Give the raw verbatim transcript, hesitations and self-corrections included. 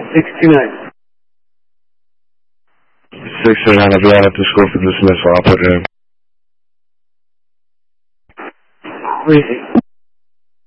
sixty-nine. sixty-nine, I'll be on at the school for dismissal. I'll put it in. Where is he?